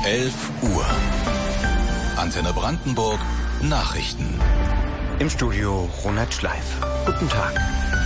11 Uhr. Antenne Brandenburg Nachrichten. Im Studio Ronald Schleif. Guten Tag.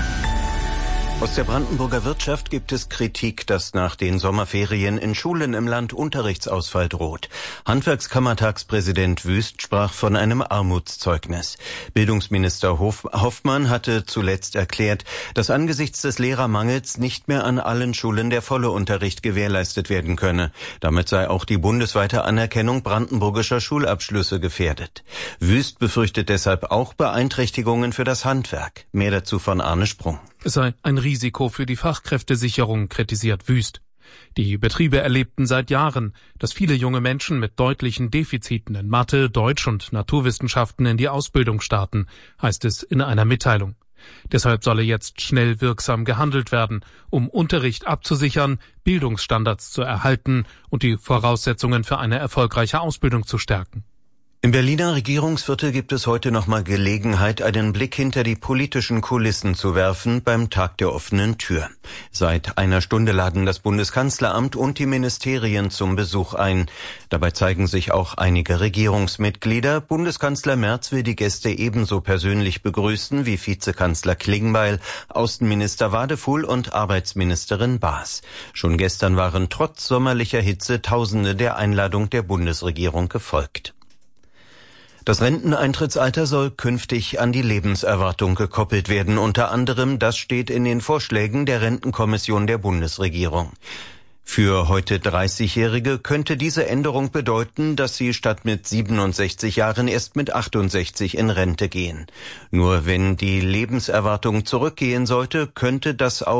Aus der Brandenburger Wirtschaft gibt es Kritik, dass nach den Sommerferien in Schulen im Land Unterrichtsausfall droht. Handwerkskammertagspräsident Wüst sprach von einem Armutszeugnis. Bildungsminister Hoffmann hatte zuletzt erklärt, dass angesichts des Lehrermangels nicht mehr an allen Schulen der volle Unterricht gewährleistet werden könne. Damit sei auch die bundesweite Anerkennung brandenburgischer Schulabschlüsse gefährdet. Wüst befürchtet deshalb auch Beeinträchtigungen für das Handwerk. Mehr dazu von Arne Sprung. Es sei ein Risiko für die Fachkräftesicherung, kritisiert Wüst. Die Betriebe erlebten seit Jahren, dass viele junge Menschen mit deutlichen Defiziten in Mathe, Deutsch und Naturwissenschaften in die Ausbildung starten, heißt es in einer Mitteilung. Deshalb solle jetzt schnell wirksam gehandelt werden, um Unterricht abzusichern, Bildungsstandards zu erhalten und die Voraussetzungen für eine erfolgreiche Ausbildung zu stärken. Im Berliner Regierungsviertel gibt es heute nochmal Gelegenheit, einen Blick hinter die politischen Kulissen zu werfen beim Tag der offenen Tür. Seit einer Stunde laden das Bundeskanzleramt und die Ministerien zum Besuch ein. Dabei zeigen sich auch einige Regierungsmitglieder. Bundeskanzler Merz will die Gäste ebenso persönlich begrüßen wie Vizekanzler Klingbeil, Außenminister Wadefuhl und Arbeitsministerin Baas. Schon gestern waren trotz sommerlicher Hitze Tausende der Einladung der Bundesregierung gefolgt. Das Renteneintrittsalter soll künftig an die Lebenserwartung gekoppelt werden. Unter anderem, das steht in den Vorschlägen der Rentenkommission der Bundesregierung. Für heute 30-Jährige könnte diese Änderung bedeuten, dass sie statt mit 67 Jahren erst mit 68 in Rente gehen. Nur wenn die Lebenserwartung zurückgehen sollte, könnte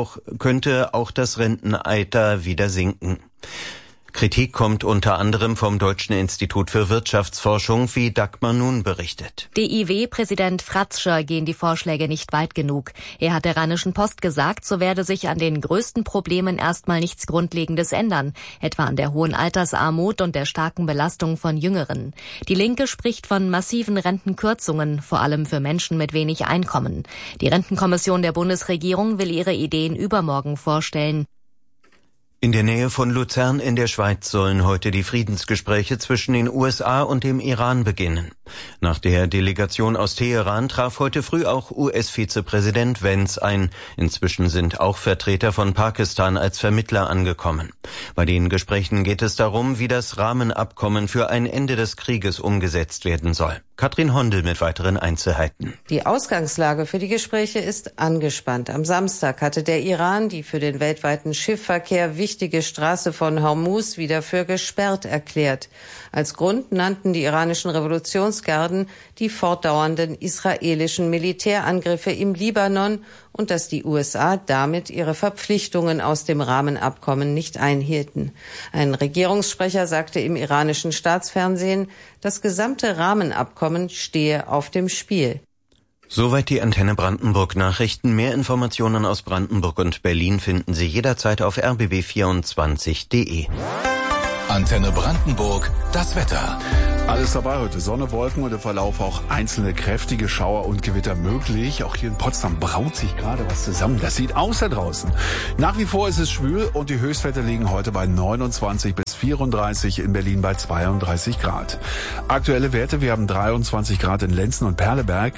auch das Rentenalter wieder sinken. Kritik kommt unter anderem vom Deutschen Institut für Wirtschaftsforschung, wie Dagmar Nun berichtet. DIW-Präsident Fratzscher gehen die Vorschläge nicht weit genug. Er hat der Rheinischen Post gesagt, so werde sich an den größten Problemen erstmal nichts Grundlegendes ändern, etwa an der hohen Altersarmut und der starken Belastung von Jüngeren. Die Linke spricht von massiven Rentenkürzungen, vor allem für Menschen mit wenig Einkommen. Die Rentenkommission der Bundesregierung will ihre Ideen übermorgen vorstellen. In der Nähe von Luzern in der Schweiz sollen heute die Friedensgespräche zwischen den USA und dem Iran beginnen. Nach der Delegation aus Teheran traf heute früh auch US-Vizepräsident Vance ein. Inzwischen sind auch Vertreter von Pakistan als Vermittler angekommen. Bei den Gesprächen geht es darum, wie das Rahmenabkommen für ein Ende des Krieges umgesetzt werden soll. Katrin Hondel mit weiteren Einzelheiten. Die Ausgangslage für die Gespräche ist angespannt. Am Samstag hatte der Iran die für den weltweiten Schiffverkehr wichtige Straße von Hormuz wieder für gesperrt erklärt. Als Grund nannten die iranischen Revolutionsgarden die fortdauernden israelischen Militärangriffe im Libanon und dass die USA damit ihre Verpflichtungen aus dem Rahmenabkommen nicht einhielten. Ein Regierungssprecher sagte im iranischen Staatsfernsehen, das gesamte Rahmenabkommen stehe auf dem Spiel. Soweit die Antenne Brandenburg Nachrichten. Mehr Informationen aus Brandenburg und Berlin finden Sie jederzeit auf rbb24.de. Antenne Brandenburg, das Wetter. Alles dabei heute. Sonne, Wolken und im Verlauf auch einzelne kräftige Schauer und Gewitter möglich. Auch hier in Potsdam braut sich gerade was zusammen. Das sieht aus da draußen. Nach wie vor ist es schwül und die Höchstwerte liegen heute bei 29 bis 34, in Berlin bei 32 Grad. Aktuelle Werte, wir haben 23 Grad in Lenzen und Perleberg,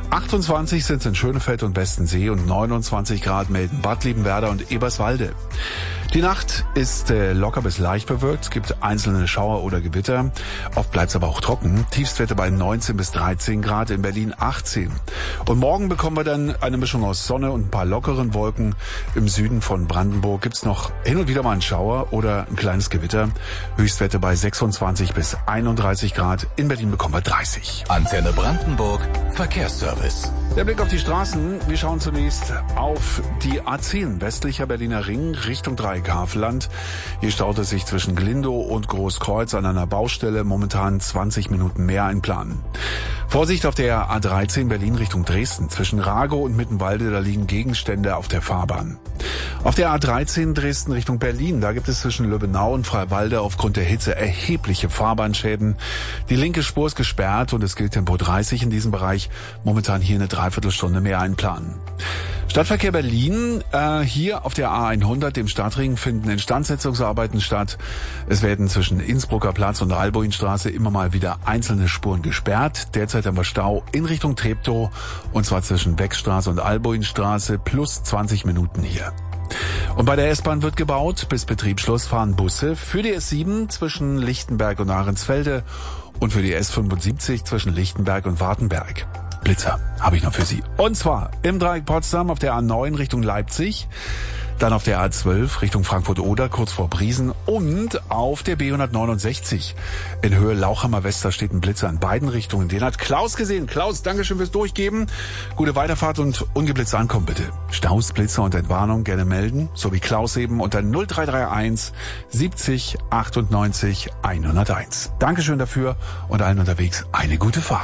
28 sind es in Schönefeld und Westensee und 29 Grad melden Bad Liebenwerda und Eberswalde. Die Nacht ist locker bis leicht bewölkt. Es gibt einzelne Schauer oder Gewitter. Oft bleibt es aber auch trocken. Tiefstwerte bei 19 bis 13 Grad, in Berlin 18. Und morgen bekommen wir dann eine Mischung aus Sonne und ein paar lockeren Wolken. Im Süden von Brandenburg gibt es noch hin und wieder mal einen Schauer oder ein kleines Gewitter. Höchstwerte bei 26 bis 31 Grad. In Berlin bekommen wir 30. Antenne Brandenburg, Verkehrsservice. Der Blick auf die Straßen. Wir schauen zunächst auf die A10, westlicher Berliner Ring, Richtung Dreieckhavelland. Hier staut es sich zwischen Glindow und Großkreuz an einer Baustelle. Momentan 20 Minuten mehr einplanen. Vorsicht auf der A13 Berlin Richtung Dresden. Zwischen Ragow und Mittenwalde, da liegen Gegenstände auf der Fahrbahn. Auf der A13 Dresden Richtung Berlin, da gibt es zwischen Löbenau und Freiwalde aufgrund der Hitze erhebliche Fahrbahnschäden. Die linke Spur ist gesperrt und es gilt Tempo 30 in diesem Bereich. Momentan hier eine Dreiviertelstunde mehr einplanen. Stadtverkehr Berlin, hier auf der A100, dem Stadtring, finden Instandsetzungsarbeiten statt. Es werden zwischen Innsbrucker Platz und Albuinstraße immer mal wieder einzelne Spuren gesperrt. Derzeit haben wir Stau in Richtung Treptow, und zwar zwischen Beckstraße und Albuinstraße, plus 20 Minuten hier. Und bei der S-Bahn wird gebaut. Bis Betriebsschluss fahren Busse für die S7 zwischen Lichtenberg und Ahrensfelde und für die S75 zwischen Lichtenberg und Wartenberg. Blitzer habe ich noch für Sie. Und zwar im Dreieck Potsdam auf der A9 Richtung Leipzig, dann auf der A12 Richtung Frankfurt-Oder kurz vor Briesen und auf der B169 in Höhe Lauchhammer West. Da steht ein Blitzer in beiden Richtungen. Den hat Klaus gesehen. Klaus, Dankeschön fürs Durchgeben. Gute Weiterfahrt und ungeblitzt ankommen bitte. Staus, Blitzer und Entwarnung gerne melden, so wie Klaus eben unter 0331 70 98 101. Dankeschön dafür und allen unterwegs eine gute Fahrt.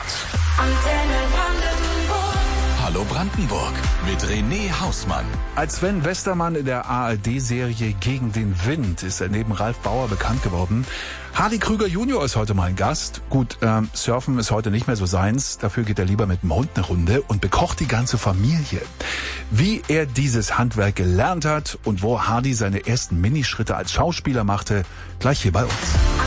Hallo Brandenburg mit René Hausmann. Als Sven Westermann in der ARD-Serie Gegen den Wind ist er neben Ralf Bauer bekannt geworden. Hardy Krüger Junior ist heute mein Gast. Gut, Surfen ist heute nicht mehr so seins. Dafür geht er lieber mit dem Hund eine Runde und bekocht die ganze Familie. Wie er dieses Handwerk gelernt hat und wo Hardy seine ersten Minischritte als Schauspieler machte, gleich hier bei uns.